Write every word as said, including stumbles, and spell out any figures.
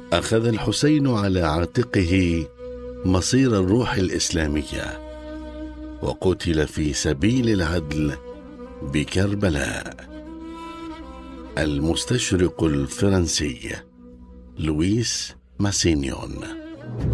أخذ الحسين على عاتقه مصير الروح الإسلامية، وقتل في سبيل العدل بكربلاء. المستشرق الفرنسي لويس ماسينيون.